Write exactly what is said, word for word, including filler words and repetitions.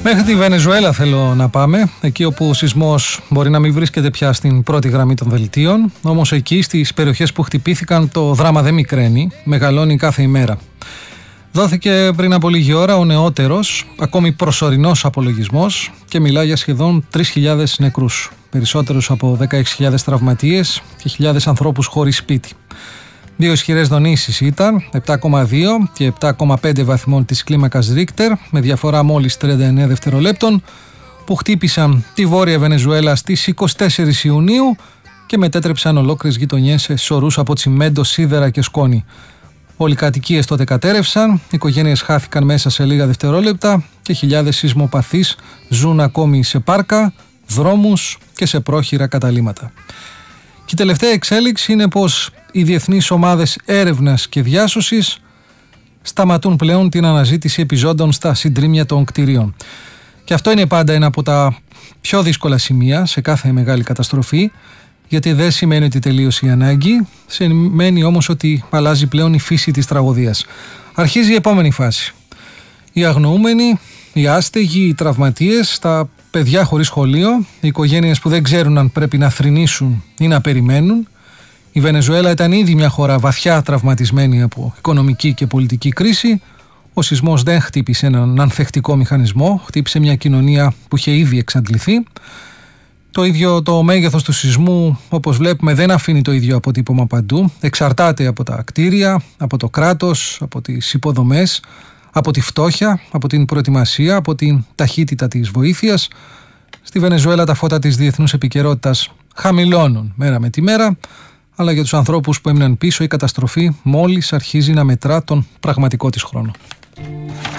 Μέχρι τη Βενεζουέλα θέλω να πάμε, εκεί όπου ο σεισμός μπορεί να μην βρίσκεται πια στην πρώτη γραμμή των δελτίων, όμως εκεί στις περιοχές που χτυπήθηκαν το δράμα δεν μικραίνει, μεγαλώνει κάθε ημέρα. Δόθηκε πριν από λίγη ώρα ο νεότερος, ακόμη προσωρινός απολογισμός και μιλά για σχεδόν τρεις χιλιάδες νεκρούς, περισσότερους από δεκαέξι χιλιάδες τραυματίες και χιλιάδες ανθρώπους χωρίς σπίτι. Δύο ισχυρές δονήσεις ήταν, επτά κόμμα δύο και επτά κόμμα πέντε βαθμών της κλίμακας Ρίκτερ, με διαφορά μόλις τριάντα εννέα δευτερολέπτων, που χτύπησαν τη Βόρεια Βενεζουέλα στις είκοσι τέσσερις Ιουνίου και μετέτρεψαν ολόκληρες γειτονιές σε σωρούς από τσιμέντο, σίδερα και σκόνη. Πολυκατοικίες τότε κατέρευσαν, οικογένειες χάθηκαν μέσα σε λίγα δευτερόλεπτα και χιλιάδες σεισμοπαθείς ζουν ακόμη σε πάρκα, δρόμους και σε πρόχειρα καταλύματα. Και η τελευταία εξέλιξη είναι πως οι διεθνείς ομάδες έρευνας και διάσωσης σταματούν πλέον την αναζήτηση επιζώντων στα συντρίμμια των κτηρίων. Και αυτό είναι πάντα ένα από τα πιο δύσκολα σημεία σε κάθε μεγάλη καταστροφή, γιατί δεν σημαίνει ότι τελείωσε η ανάγκη, σημαίνει όμως ότι αλλάζει πλέον η φύση της τραγωδίας. Αρχίζει η επόμενη φάση. Οι αγνοούμενοι, οι άστεγοι, οι τραυματίες, τα παιδιά χωρίς σχολείο, οι οικογένειες που δεν ξέρουν αν πρέπει να θρηνήσουν ή να περιμένουν. Η Βενεζουέλα ήταν ήδη μια χώρα βαθιά τραυματισμένη από οικονομική και πολιτική κρίση. Ο σεισμός δεν χτύπησε έναν ανθεκτικό μηχανισμό, χτύπησε μια κοινωνία που είχε ήδη εξαντληθεί. Το ίδιο το μέγεθος του σεισμού, όπως βλέπουμε, δεν αφήνει το ίδιο αποτύπωμα παντού. Εξαρτάται από τα κτίρια, από το κράτος, από τις υποδομές, από τη φτώχεια, από την προετοιμασία, από την ταχύτητα της βοήθειας. Στη Βενεζουέλα τα φώτα της διεθνούς επικαιρότητας χαμηλώνουν μέρα με τη μέρα, αλλά για τους ανθρώπους που έμειναν πίσω η καταστροφή μόλις αρχίζει να μετρά τον πραγματικό της χρόνο.